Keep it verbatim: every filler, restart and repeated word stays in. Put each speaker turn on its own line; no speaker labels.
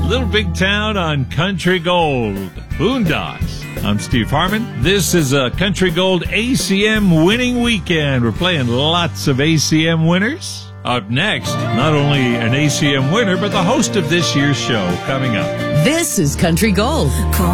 Little Big Town on Country Gold. Boondocks. I'm Steve Harmon. This is a Country Gold A C M winning weekend. We're playing lots of A C M winners. Up next, not only an A C M winner, but the host of this year's show coming up.
This is Country Gold.
Call